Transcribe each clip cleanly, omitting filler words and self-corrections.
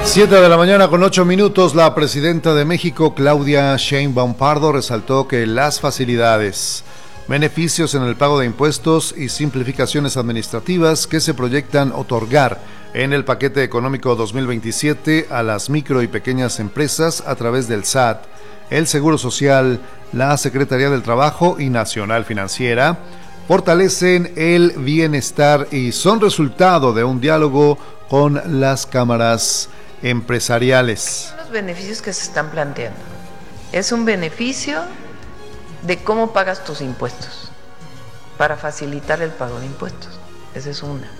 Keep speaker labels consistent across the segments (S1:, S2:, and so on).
S1: 7:08 a.m. La presidenta de México, Claudia Sheinbaum Pardo, resaltó que las facilidades, beneficios en el pago de impuestos y simplificaciones administrativas que se proyectan otorgar en el paquete económico 2027 a las micro y pequeñas empresas a través del SAT, el Seguro Social, la Secretaría del Trabajo y Nacional Financiera, fortalecen el bienestar y son resultado de un diálogo con las cámaras empresariales.
S2: Los beneficios que se están planteando es un beneficio de cómo pagas tus impuestos para facilitar el pago de impuestos. Esa es una.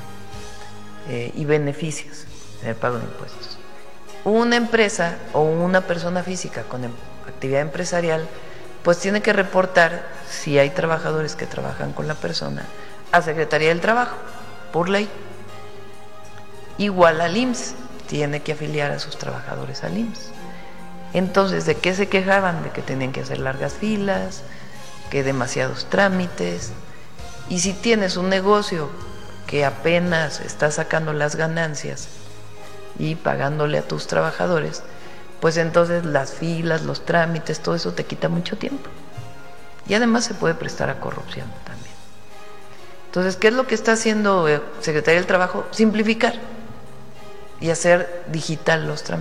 S2: Y beneficios en el pago de impuestos. Una empresa o una persona física con actividad empresarial pues tiene que reportar, si hay trabajadores que trabajan con la persona, a Secretaría del Trabajo, por ley. Igual al IMSS, tiene que afiliar a sus trabajadores al IMSS. Entonces, ¿de qué se quejaban? De que tenían que hacer largas filas, que demasiados trámites. Y si tienes un negocio que apenas está sacando las ganancias y pagándole a tus trabajadores, pues entonces las filas, los trámites, todo eso te quita mucho tiempo. Y además se puede prestar a corrupción también. Entonces, ¿qué es lo que está haciendo Secretaría del Trabajo? Simplificar y hacer digital los trámites.